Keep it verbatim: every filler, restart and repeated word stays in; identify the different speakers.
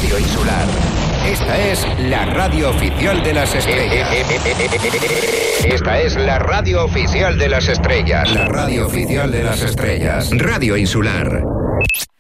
Speaker 1: Radio Insular. Esta es la radio oficial de las estrellas. Esta es la radio oficial de las estrellas. La radio oficial de las estrellas. Radio Insular.